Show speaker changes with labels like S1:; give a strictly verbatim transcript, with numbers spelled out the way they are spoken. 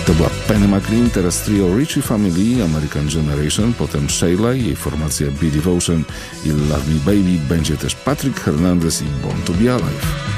S1: To była Penny McLean, teraz trio Ritchie Family, American Generation, potem Sheila, jej formacja Be Devotion i Love Me Baby, będzie też Patrick Hernandez i Born to Be Alive.